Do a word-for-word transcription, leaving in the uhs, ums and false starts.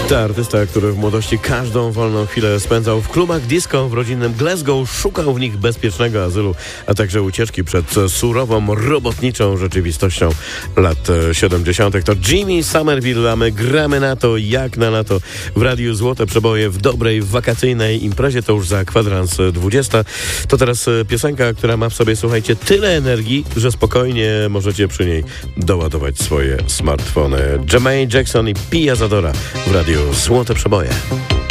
To artysta, który w młodości każdą wolną chwilę spędzał w klubach disco w rodzinnym Glasgow, szukał w nich bezpiecznego azylu, a także ucieczki przed surową, robotniczą rzeczywistością lat siedemdziesiątych. To Jimmy Somerville, a my gramy na to jak na lato w Radiu Złote Przeboje w dobrej, wakacyjnej imprezie. To już za kwadrans dwudziesta. To teraz piosenka, która ma w sobie, słuchajcie, tyle energii, że spokojnie możecie przy niej doładować swoje smartfony. Jermaine Jackson i Pia Zadora w Radiu Złote Przeboje.